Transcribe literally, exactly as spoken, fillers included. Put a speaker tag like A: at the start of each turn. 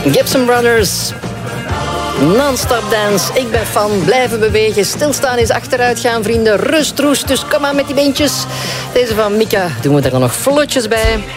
A: Gibson Brothers. Non-stop dance. Ik ben fan. Blijven bewegen. Stilstaan is achteruit gaan, vrienden. Rust, roest. Dus kom aan met die beentjes. Deze van Mika doen we er dan nog vlotjes bij.